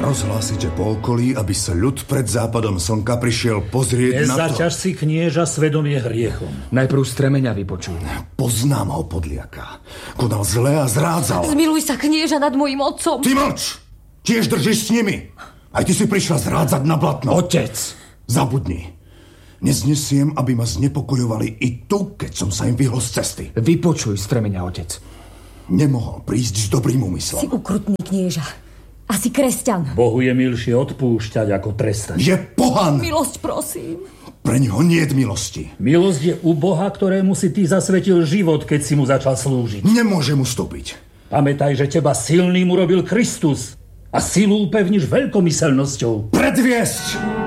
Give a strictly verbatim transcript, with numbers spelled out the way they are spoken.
Rozhlásiť, že po okolí, aby sa ľud pred západom slnka prišiel pozrieť na to... Nezaťaž si, knieža, svedomie hriechom. Najprv Stremeňa vypočuj. Poznám ho, podliaka. Konal zle a zrádzal. Zmiluj sa, knieža, nad mojím otcom. Ty mlč! Tiež držíš s nimi. Aj ty si prišla zrádzať na blatno. Otec! Zabudni. Neznesiem, aby ma znepokojovali i tu, keď som sa im vyhol z cesty. Vypočuj, Stremeňa, otec. Nemohol prísť s dobrým úmyslom. Si ukrutný, knieža. A si kresťan. Bohu je milšie odpúšťať ako trestať. Je pohan! Milosť, prosím. Preňho niet milosti. Milosť je u Boha, ktorému si ty zasvetil život, keď si mu začal slúžiť. Nemôžem ustúpiť. Pamätaj, že teba silným urobil Kristus a silu upevníš veľkomyselnosťou. Predviesť!